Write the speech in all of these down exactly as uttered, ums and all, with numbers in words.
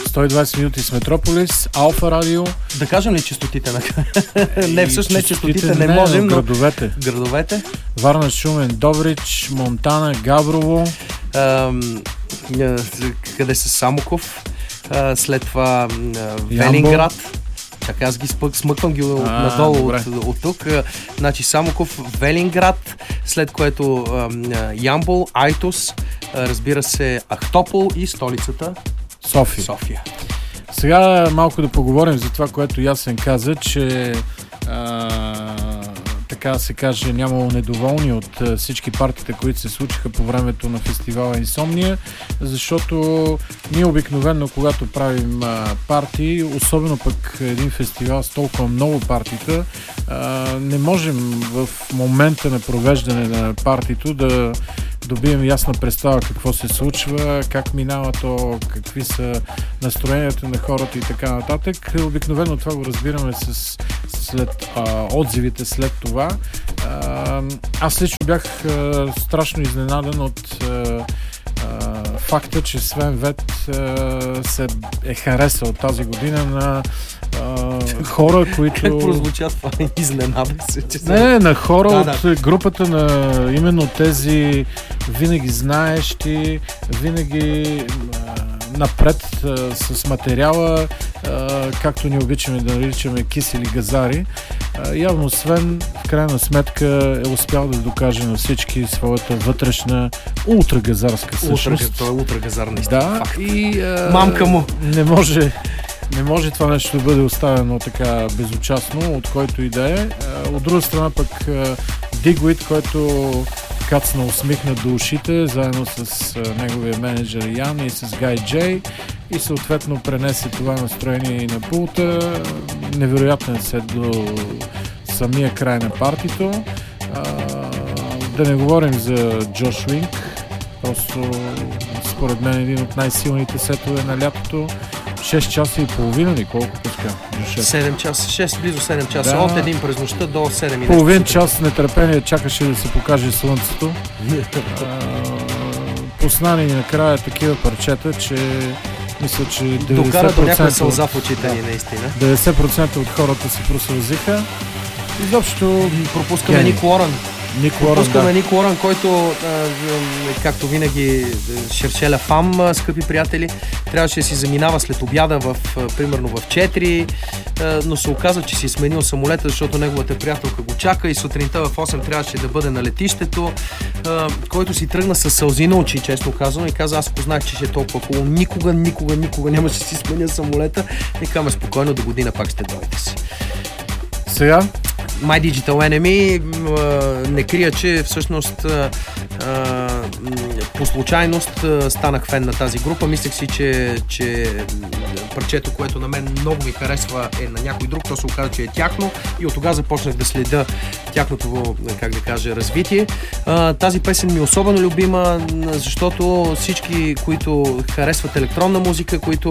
сто и двайсет минути с Метрополис, Алфа Радио. Да кажем ли честотите на не, всъщност не честотите, не, не можем, но градовете. Градовете. Варна, Шумен, Добрич, Монтана, Габрово. Ам, къде са Самоков, а, след това а, Велинград. Чакай, аз ги спък, смъквам ги а, надолу от, от тук. Значи Самоков, Велинград, след което а, Ямбол, Айтос, а, разбира се Ахтопол и столицата София. София. Сега малко да поговорим за това, което Ясен каза, че а, така да се каже, нямало недоволни от а, всички партиите, които се случиха по времето на фестивала Инсомния, защото ние обикновено, когато правим а, партии, особено пък един фестивал с толкова много партита, а, не можем в момента на провеждане на партито да добием ясна представа какво се случва, как минава то, какви са настроенията на хората и така нататък. Обикновено това го разбираме с, след а, отзивите след това. А, аз лично бях а, страшно изненадан от а, а, факта, че Свен Вет а, се е харесал тази година на а, хора, които... Как прозвуча това? Изненадах се, че... Не, на хора да, от да. групата на именно тези винаги знаещи, винаги а, напред а, с материала, а, както ни обичаме да наричаме кис или газари. А, явно Свен в крайна сметка е успял да докаже на всички своята вътрешна ултрагазарска същност. Той е ултрагазар, наистина. Да, факт. и а, Мамка му. Не може... Не може това нещо да бъде оставено така безучастно, от който и да е. От друга страна пък Дигвит, който кацна усмихнат до ушите, заедно с неговия менеджер Ян и с Гай Джей, и съответно пренесе това настроение и на пулта. Невероятен сет до самия край на партито. Да не говорим за Джош Уинк, просто според мен един от най-силните сетове на лятото. шест часа и половина ли? Колко пуска? седем часа, шест, близо седем часа. Да. От един през нощта до седем и половин час нетърпение чакаше да се покаже слънцето. Пусна ни накрая такива парчета, че мисля, че деветдесет процента... Докара до някаква сълза в очите ни, наистина. деветдесет процента от хората се просълзиха. Изобщо пропускаме Ник Уорън. Ник Уорън, Пропускаме да. Ник Уорън, който, както винаги, шершеля фам, скъпи приятели, трябваше да си заминава след обяда, в, примерно в четири, но се оказа, че си сменил самолета, защото неговата приятелка го чака и сутринта в осем трябваше да бъде на летището, който си тръгна с сълзи на очи, честно казано, и каза: аз ако знах, че ще е толкова хубаво, никога, никога, никога нямаше да си сменя самолета. И казваме: спокойно, до година пак ще дойдете си. Сега? My Digital Enemy не крия, че всъщност по случайност станах фен на тази група. Мислех си, че, че парчето, което на мен много ми харесва, е на някой друг. То се оказа, че е тяхно, и от тогава започнах да следя тяхното, как да кажа, развитие. Тази песен ми е особено любима, защото всички, които харесват електронна музика, които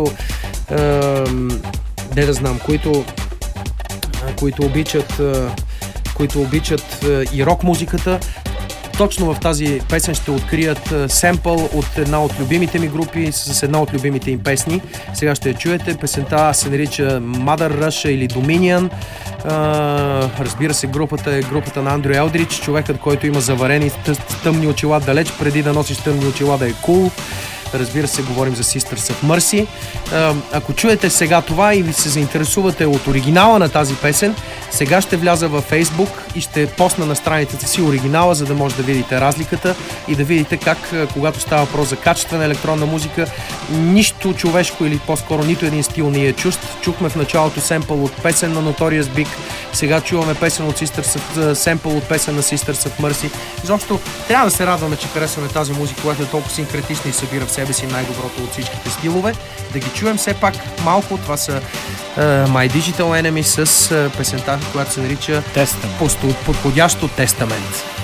не да знам, които които обичат, които обичат и рок музиката, точно в тази песен ще открият семпъл от една от любимите ми групи с една от любимите им песни. Сега ще я чуете. Песента се нарича Mother Russia или Dominion. Разбира се, групата е групата на Андрю Елдрич, човекът, който има заварени тъмни очила далеч преди да носиш тъмни очила да е кул. Разбира се, говорим за Sisters of Mercy. Ако чуете сега това и ви се заинтересувате от оригинала на тази песен, сега ще вляза във Facebook и ще посна на страницата си оригинала, за да може да видите разликата и да видите как, когато става въпрос за качествена електронна музика, нищо човешко или по-скоро нито един стил не е чуст. Чухме в началото семпъл от песен на Notorious Big, сега чуваме песен от Sisters of, семпъл от песен на Sisters of Mercy. Изобщо трябва да се радваме, че харесваме тази музика, която е толкова синкретична и събира в себе си най-доброто от всичките стилове. Да ги чуем все пак малко. Това са uh, My Digital Enemy с uh, песента, която се нарича Testament. Подходящо Тестамент.